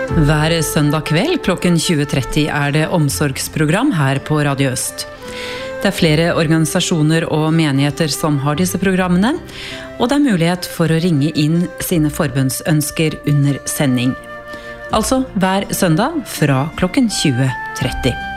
Hver søndag kveld klokken 20:30 det omsorgsprogram her på Radio Øst. Det flere organisasjoner og menigheter som har disse programmene, og det mulighet for å ringe inn sine forbønnsønsker under sending. Altså hver søndag fra klokken 20:30.